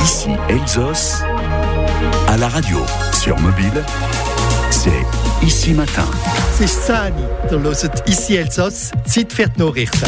Ici Elsos, à la radio, sur mobile, c'est Ici Matin. C'est Sani, du hört Ici Elsos, Zeit für die Nachrichten.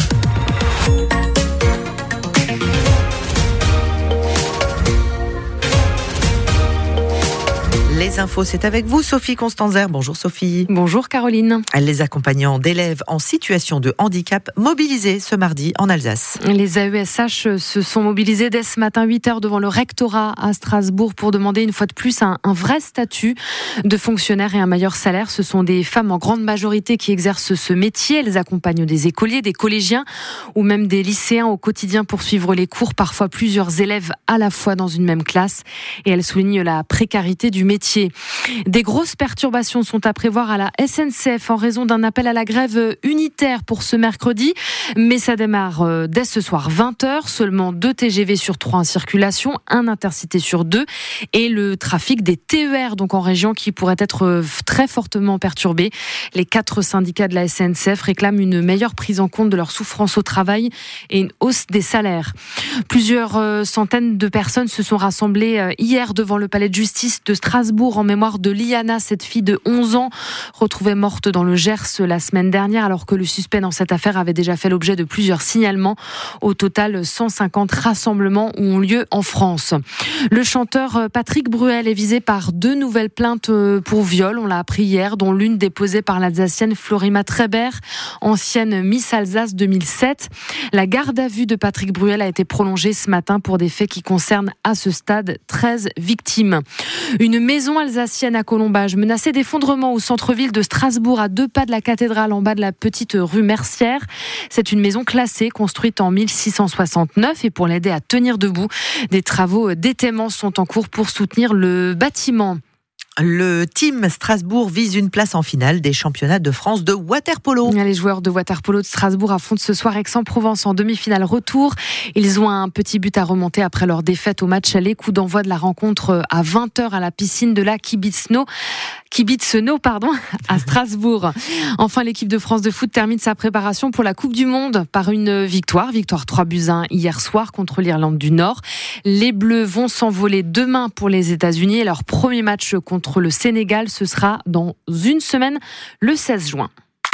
Les infos, c'est avec vous, Sophie Constanzer. Bonjour Sophie. Bonjour Caroline. Les accompagnants d'élèves en situation de handicap mobilisés ce mardi en Alsace. Les AESH se sont mobilisés dès ce matin 8h devant le rectorat à Strasbourg pour demander une fois de plus un vrai statut de fonctionnaire et un meilleur salaire. Ce sont des femmes en grande majorité qui exercent ce métier. Elles accompagnent des écoliers, des collégiens ou même des lycéens au quotidien pour suivre les cours, parfois plusieurs élèves à la fois dans une même classe. Et elles soulignent la précarité du métier. Des grosses perturbations sont à prévoir à la SNCF en raison d'un appel à la grève unitaire pour ce mercredi. Mais ça démarre dès ce soir 20h. Seulement 2 TGV sur 3 en circulation, 1 Intercité sur 2 et le trafic des TER donc en région qui pourrait être très fortement perturbé. Les 4 syndicats de la SNCF réclament une meilleure prise en compte de leur souffrance au travail et une hausse des salaires. Plusieurs centaines de personnes se sont rassemblées hier devant le palais de justice de Strasbourg en mémoire de Liana, cette fille de 11 ans retrouvée morte dans le Gers la semaine dernière alors que le suspect dans cette affaire avait déjà fait l'objet de plusieurs signalements. Au total, 150 rassemblements ont lieu en France. Le chanteur Patrick Bruel est visé par 2 nouvelles plaintes pour viol, on l'a appris hier, dont l'une déposée par l'Alsacienne Florima Trebert, ancienne Miss Alsace 2007. La garde à vue de Patrick Bruel a été prolongée ce matin pour des faits qui concernent à ce stade 13 victimes. Une maison alsacienne à Colombage menacée d'effondrement au centre-ville de Strasbourg à 2 pas de la cathédrale en bas de la petite rue Mercière. C'est une maison classée construite en 1669 et pour l'aider à tenir debout, des travaux d'étaiement sont en cours pour soutenir le bâtiment. Le team Strasbourg vise une place en finale des championnats de France de water-polo. Les joueurs de water-polo de Strasbourg affrontent ce soir Aix-en-Provence en demi-finale retour. Ils ont un petit but à remonter après leur défaite au match aller. Coup d'envoi de la rencontre à 20h à la piscine de la Kibitzno à Strasbourg. Enfin, l'équipe de France de foot termine sa préparation pour la Coupe du Monde par une victoire 3-1 hier soir contre l'Irlande du Nord. Les Bleus vont s'envoler demain pour les États-Unis et leur premier match contre le Sénégal, ce sera dans une semaine, le 16 juin.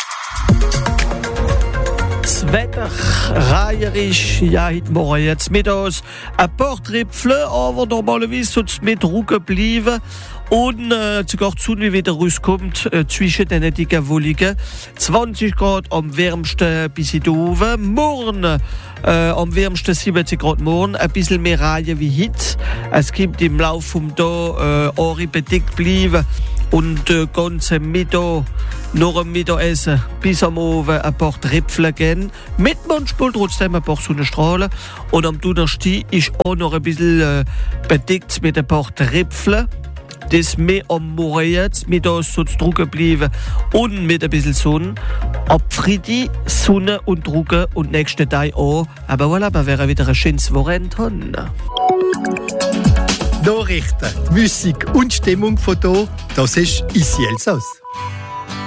Das Wetter reijerisch, ja, heute Morgen jetzt mittags ein paar Tröpfchen, aber normalerweise soll es mit Ruhe bleiben. Und sogar die Sonne wieder rauskommt zwischen den dicken Wolken. 20 Grad am wärmsten bis hier oben. Morgen am wärmsten 70 Grad morgen. Ein bisschen mehr Regen wie heute. Es gibt im Laufe des Tages Ohren bedeckt bleiben. Und ganze Mittag, nach dem Mittagessen bis am Abend ein paar Tröpfchen gehen. Mit manchmal trotzdem ein paar Sonnenstrahlen. Und am Donnerstag ist auch noch ein bisschen bedeckt mit ein paar Tröpfchen. Das mehr am Morgen jetzt, mittags soll es trocken bleiben und mit ein bisschen Sonne. Ab Freitag Sonne und trocken und nächsten Tag auch. Aber voilà, wir werden wieder ein schönes Wochenende haben. Nachrichten, Musik und Stimmung von hier, das ist Ici Elsos.